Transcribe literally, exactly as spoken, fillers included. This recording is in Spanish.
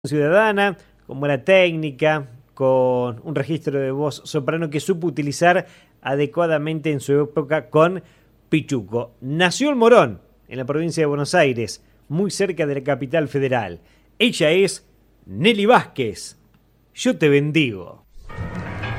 ciudadana, con buena técnica, con un registro de voz soprano que supo utilizar adecuadamente en su época con Pichuco. Nació en Morón, en la provincia de Buenos Aires, muy cerca de la capital federal. Ella es Nelly Vázquez. Yo te bendigo.